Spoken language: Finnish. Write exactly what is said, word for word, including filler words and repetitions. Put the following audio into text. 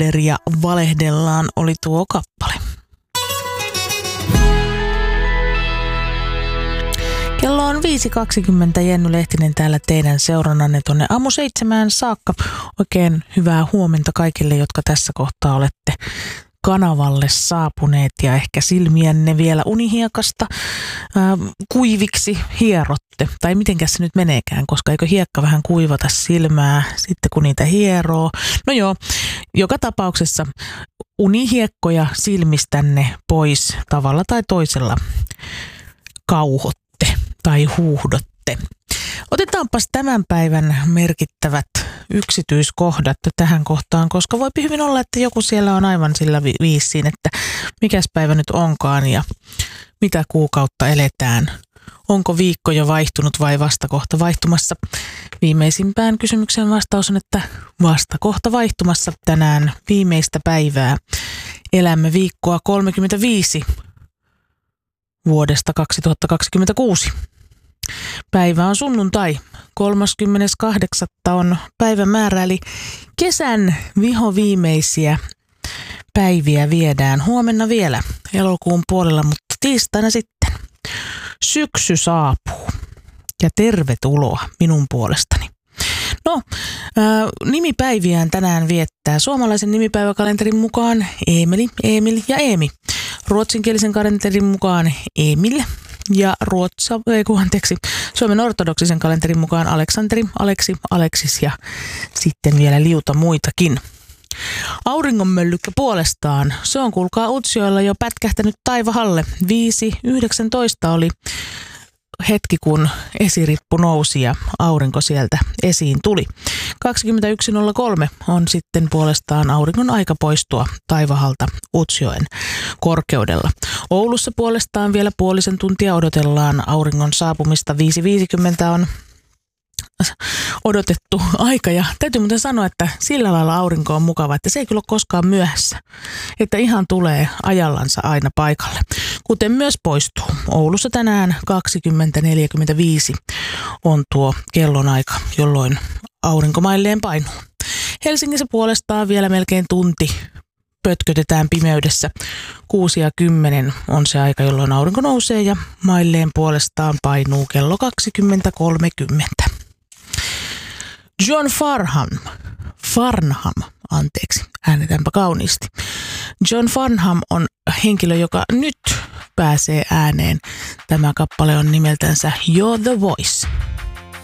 Adler ja Valehdellaan oli tuo kappale. Kello on viisi kaksikymmentä. Jenny Lehtinen täällä teidän seurannanne tuonne aamu seitsemään saakka. Oikein hyvää huomenta kaikille, jotka tässä kohtaa olette kanavalle saapuneet ja ehkä silmiänne vielä unihiekasta ää, kuiviksi hierotte. Tai mitenkäs se nyt meneekään, koska eikö hiekka vähän kuivata silmää sitten kun niitä hieroo. No joo, joka tapauksessa unihiekkoja silmistänne pois tavalla tai toisella kauhotte tai huuhdotte. Otetaanpas tämän päivän merkittävät yksityiskohdat tähän kohtaan, koska voi hyvin olla, että joku siellä on aivan sillä vi- viisiin, että mikäs päivä nyt onkaan ja mitä kuukautta eletään. Onko viikko jo vaihtunut vai vasta kohta vaihtumassa? Viimeisimpään kysymykseen vastaus on, että vasta kohta vaihtumassa tänään viimeistä päivää. Elämme viikkoa kolmekymmentäviisi vuodesta kaksituhattakaksikymmentäkuusi. Päivä on sunnuntai. kolmaskymmenes on päivämäärä, eli kesän vihoviimeisiä päiviä viedään huomenna vielä elokuun puolella, mutta tiistaina sitten. Syksy saapuu ja tervetuloa minun puolestani. No, ää, nimipäiviään tänään viettää suomalaisen nimipäiväkalenterin mukaan Eemeli, Emil ja Eemi. Ruotsinkielisen kalenterin mukaan Emil ja Ruotsa, ei kun anteeksi, Suomen ortodoksisen kalenterin mukaan Aleksanteri, Aleksi, Aleksis ja sitten vielä liuta muitakin. Auringonmöllykkä puolestaan, se on kuulkaa Utsjoella jo pätkähtänyt taivahalle. viisi yhdeksäntoista oli hetki, kun esirippu nousi ja aurinko sieltä esiin tuli. kaksikymmentäyksi nolla kolme on sitten puolestaan auringon aika poistua taivahalta Utsjoen korkeudella. Oulussa puolestaan vielä puolisen tuntia odotellaan auringon saapumista. viisi viisikymmentä on odotettu aika ja täytyy muuten sanoa, että sillä lailla aurinko on mukava, että se ei kyllä ole koskaan myöhässä, että ihan tulee ajallansa aina paikalle, kuten myös poistuu. Oulussa tänään kaksikymmentä neljäkymmentäviisi on tuo kellonaika, jolloin aurinko mailleen painuu. Helsingissä puolestaan vielä melkein tunti pötkötetään pimeydessä. kuusi ja kymmenen on se aika, jolloin aurinko nousee ja mailleen puolestaan painuu kello kaksikymmentä kolmekymmentä. John Farnham, Farnham, anteeksi, äänetäänpä kauniisti. John Farnham on henkilö, joka nyt pääsee ääneen. Tämä kappale on nimeltänsä You're the Voice.